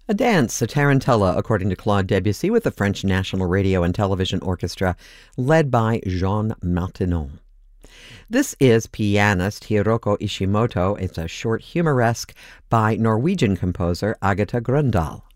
A dance, a tarantella, according to Claude Debussy, with the French National Radio and Television Orchestra, led by Jean Martineau. This is pianist Hiroko Ishimoto. It's a short humoresque by Norwegian composer Agatha Grøndahl.